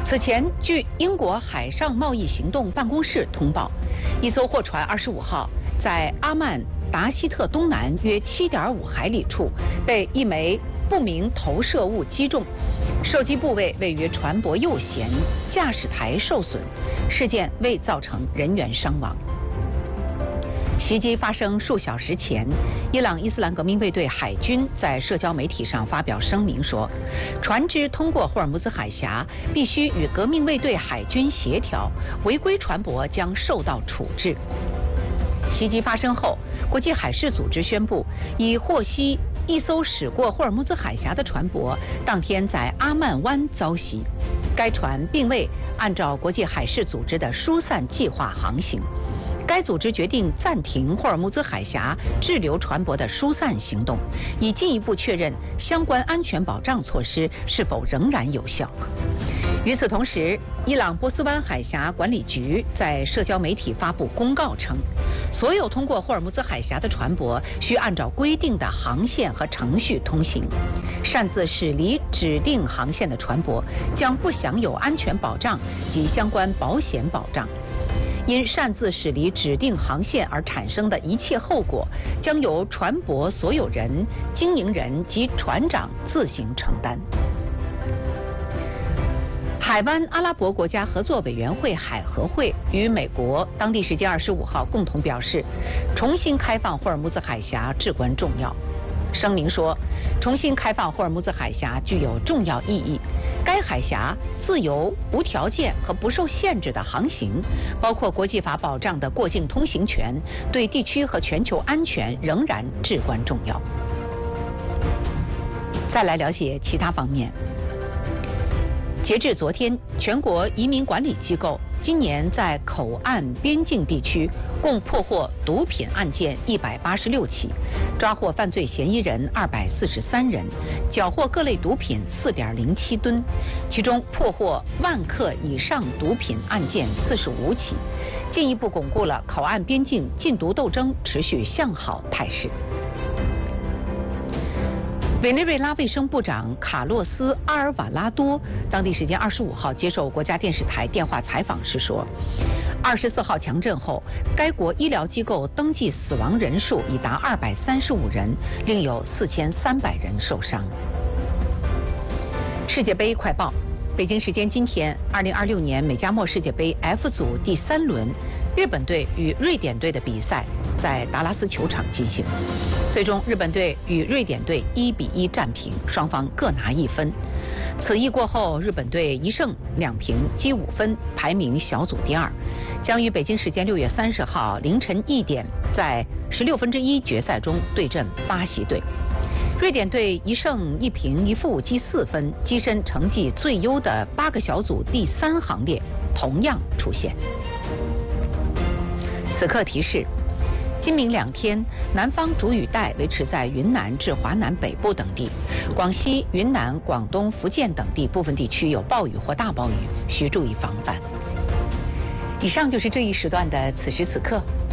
此前，据英国海上贸易行动办公室通报，一艘货船25号在阿曼达希特东南约7.5海里处被一枚不明投射物击中，受击部位位于船舶右舷，驾驶台受损，事件未造成人员伤亡。袭击发生数小时前，伊朗伊斯兰革命卫队海军在社交媒体上发表声明说，船只通过霍尔木兹海峡必须与革命卫队海军协调，违规船舶将受到处置。袭击发生后，国际海事组织宣布，已获悉一艘驶过霍尔木兹海峡的船舶当天在阿曼湾遭袭，该船并未按照国际海事组织的疏散计划航行。该组织决定暂停霍尔木兹海峡滞留船舶的疏散行动，以进一步确认相关安全保障措施是否仍然有效。与此同时，伊朗波斯湾海峡管理局在社交媒体发布公告称，所有通过霍尔木兹海峡的船舶需按照规定的航线和程序通行，擅自驶离指定航线的船舶将不享有安全保障及相关保险保障。因擅自驶离指定航线而产生的一切后果，将由船舶所有人、经营人及船长自行承担。海湾阿拉伯国家合作委员会海合会与美国当地时间25号共同表示，重新开放霍尔木兹海峡至关重要。声明说，重新开放霍尔木兹海峡具有重要意义。该海峡自由、无条件和不受限制的航行，包括国际法保障的过境通行权，对地区和全球安全仍然至关重要。再来了解其他方面。截至昨天，全国移民管理机构今年在口岸边境地区共破获毒品案件186起，抓获犯罪嫌疑人243人，缴获各类毒品4.07吨，其中破获10000克以上毒品案件45起，进一步巩固了口岸边境禁毒斗争持续向好态势。委内瑞拉卫生部长卡洛斯·阿尔瓦拉多当地时间25号接受国家电视台电话采访时说，24号强震后，该国医疗机构登记死亡人数已达235人，另有4300人受伤。世界杯快报：北京时间今天，2026年美加墨世界杯 F 组第3轮，日本队与瑞典队的比赛在达拉斯球场进行，最终日本队与瑞典队1-1战平，双方各拿1分。此役过后，日本队1胜2平，积5分，排名小组第2，将于北京时间6月30号凌晨1点在16分之1决赛中对阵巴西队。瑞典队1胜1平1负，积4分，跻身成绩最优的8个小组第3行列，同样出现。此刻提示：今明2天，南方主雨带维持在云南至华南北部等地，广西、云南、广东、福建等地部分地区有暴雨或大暴雨，需注意防范。以上就是这一时段的此时此刻。